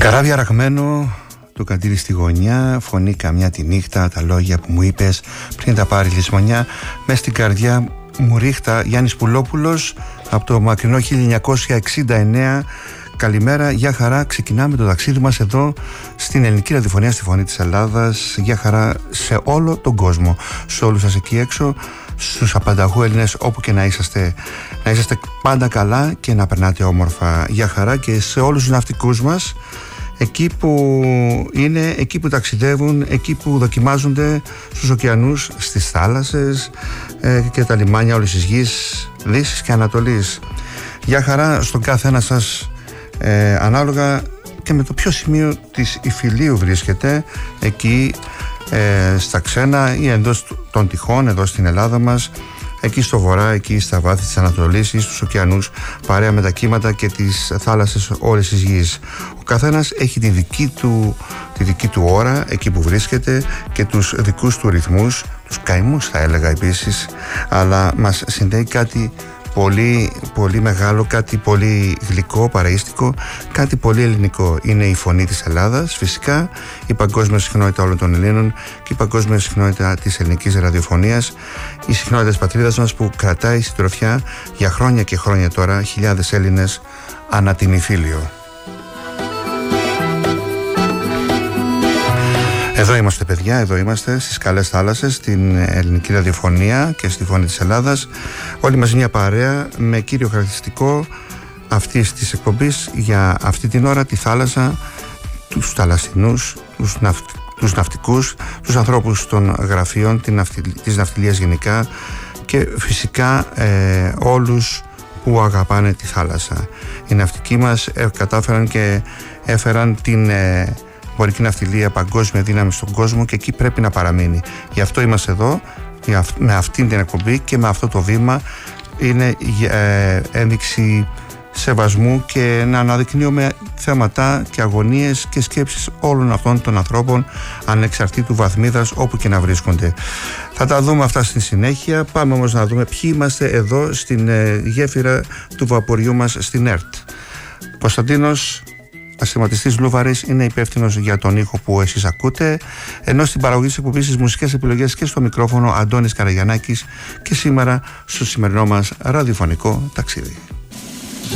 Καράβι αραγμένο, το καντήρι στη γωνιά, φωνή καμιά τη νύχτα, τα λόγια που μου είπες πριν τα πάρει λησμονιά, μες στην καρδιά μου ρίχτα. Γιάννης Πουλόπουλος από το μακρινό 1969. Καλημέρα, γεια χαρά, ξεκινάμε το ταξίδι μας εδώ στην ελληνική ραδιοφωνία, στη Φωνή της Ελλάδας. Γεια χαρά σε όλο τον κόσμο, σε όλους σας εκεί έξω, στους απανταχού Έλληνες, όπου και να είσαστε πάντα καλά και να περνάτε όμορφα. Γεια χαρά και σε όλους τους ναυτικούς μας, εκεί που είναι, εκεί που ταξιδεύουν, εκεί που δοκιμάζονται στους ωκεανούς, στις θάλασσες και τα λιμάνια όλης της γης, Δύσης και Ανατολής. Γεια χαρά στον κάθε ένα σας, ανάλογα και με το ποιο σημείο της Ιφιλίου βρίσκεται, εκεί στα ξένα ή εντός των τυχών, εδώ στην Ελλάδα μας, εκεί στο βορρά, εκεί στα βάθη της Ανατολής ή στους ωκεανούς, παρέα με τα κύματα και τις θάλασσες όλης της γης. Ο καθένας έχει τη δική του ώρα εκεί που βρίσκεται και τους δικούς του ρυθμούς, τους καημούς θα έλεγα επίσης, αλλά μας συνδέει κάτι πολύ, πολύ μεγάλο, κάτι πολύ γλυκό, παραΐστικο, κάτι πολύ ελληνικό. Είναι η Φωνή της Ελλάδας, φυσικά, η παγκόσμια συχνότητα όλων των Ελλήνων και η παγκόσμια συχνότητα της ελληνικής ραδιοφωνίας, η συχνότητα της πατρίδας μας που κρατάει συντροφιά για χρόνια και χρόνια τώρα χιλιάδες Έλληνες ανά την Ιφίλιο. Εδώ είμαστε παιδιά, εδώ είμαστε στις καλές θάλασσες, στην ελληνική ραδιοφωνία και στη Φωνή της Ελλάδας. Όλοι μαζί μια παρέα με κύριο χαρακτηριστικό αυτής της εκπομπής για αυτή την ώρα τη θάλασσα, τους θαλασσινούς, τους ναυτικούς, τους ανθρώπους των γραφείων, της ναυτιλίας γενικά και φυσικά όλους που αγαπάνε τη θάλασσα. Οι ναυτικοί μας κατάφεραν και έφεραν την εμπορική ναυτιλία παγκόσμια δύναμη στον κόσμο και εκεί πρέπει να παραμείνει. Γι' αυτό είμαστε εδώ, με αυτήν την εκπομπή και με αυτό το βήμα. Είναι ένδειξη σεβασμού και να αναδεικνύουμε θέματα και αγωνίες και σκέψεις όλων αυτών των ανθρώπων ανεξαρτήτου βαθμίδας όπου και να βρίσκονται. Θα τα δούμε αυτά στη συνέχεια. Πάμε όμως να δούμε ποιοι είμαστε εδώ στην γέφυρα του βαποριού μας στην ΕΡΤ. Κωνσταντίνος Ασθηματιστής Λούβαρης είναι υπεύθυνος για τον ήχο που εσείς ακούτε, ενώ στην παραγωγή της εκπομπής, στις μουσικές επιλογές και στο μικρόφωνο Αντώνης Καραγιαννάκης, και σήμερα στο σημερινό μας ραδιοφωνικό ταξίδι.